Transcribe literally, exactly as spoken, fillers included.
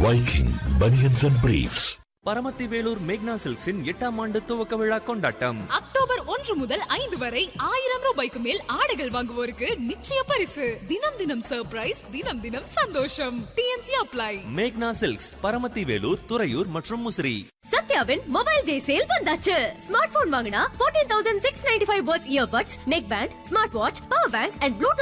Viking Bunions and Briefs. Paramathi Vellore மேக்னா சில்க்ஸின் எட்டாம் ஆண்டு துவக்க விழா கொண்டாட்டம் அக்டோபர் ஒன்று முதல் ஐந்து வரை ஆயிரம் ரூபாய்க்கு மேல் ஆடைகள் வாங்குவோருக்கு நிச்சய பரிசு. தினம் தினம் சர்ப்ரைஸ், தினம் தினம் சந்தோஷம். DNC apply. மேக்னா சில்க்ஸ், பரமத்தி வேலூர், துறையூர் மற்றும் முசிறி. சத்யாவின் மொபைல் டே சேல் வந்தாச்சு. ஸ்மார்ட் போன் வாங்கினா பதினான்காயிரத்து அறுநூற்று தொண்ணூற்று ஐந்து வர்த் earbuds, neck band, smart watch, power bank and Bluetooth